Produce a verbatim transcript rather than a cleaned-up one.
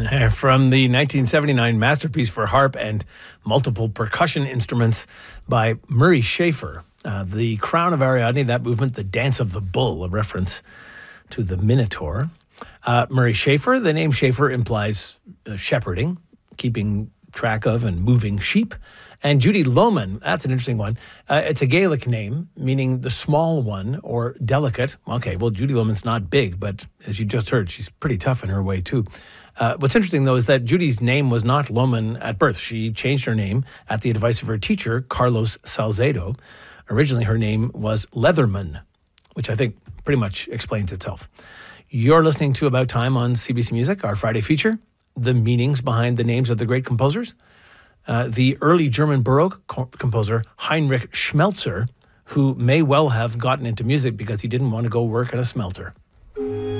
there from the nineteen seventy-nine masterpiece for harp and multiple percussion instruments by Murray Schafer. Uh, the Crown of Ariadne, that movement, the Dance of the Bull, a reference to the Minotaur. Uh, Murray Schafer, the name Schafer implies uh, shepherding, keeping track of and moving sheep. And Judy Lohman, that's an interesting one. Uh, it's a Gaelic name, meaning the small one or delicate. Okay, well, Judy Lohman's not big, but as you just heard, she's pretty tough in her way, too. Uh, what's interesting, though, is that Judy's name was not Lohman at birth. She changed her name at the advice of her teacher, Carlos Salcedo. Originally, her name was Leatherman, which I think pretty much explains itself. You're listening to About Time on C B C Music, our Friday feature, the meanings behind the names of the great composers. Uh, the early German Baroque co- composer Heinrich Schmelzer, who may well have gotten into music because he didn't want to go work at a smelter.